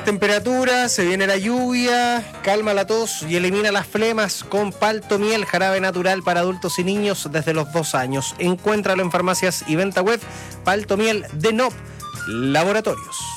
temperaturas, se viene la lluvia, calma la tos y elimina las flemas con Paltomiel, jarabe natural para adultos y niños desde los 2 años. Encuéntralo en farmacias y venta web. Paltomiel de NOP Laboratorios.